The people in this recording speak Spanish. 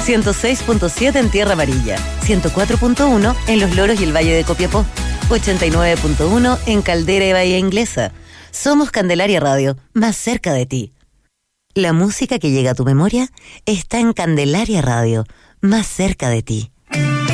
106.7 en Tierra Amarilla, 104.1 en Los Loros y el Valle de Copiapó, 89.1 en Caldera y Bahía Inglesa. Somos Candelaria Radio, más cerca de ti. La música que llega a tu memoria está en Candelaria Radio, más cerca de ti.